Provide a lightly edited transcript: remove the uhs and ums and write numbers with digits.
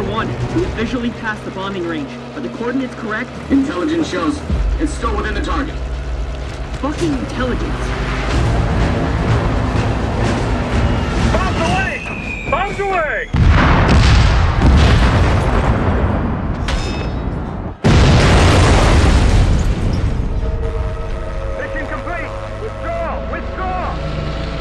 1, we visually passed the bombing range. Are the coordinates correct? Intelligence shows it's still within the target. Fucking intelligence. Bombs away! Bombs away!